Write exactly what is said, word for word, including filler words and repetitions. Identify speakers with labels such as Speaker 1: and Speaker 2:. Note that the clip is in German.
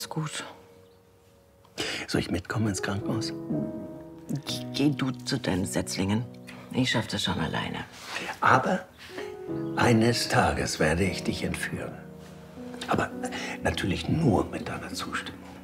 Speaker 1: Ist gut.
Speaker 2: Soll ich mitkommen ins Krankenhaus?
Speaker 1: Geh du zu deinen Setzlingen. Ich schaff das schon alleine.
Speaker 2: Aber eines Tages werde ich dich entführen. Aber natürlich nur mit deiner Zustimmung.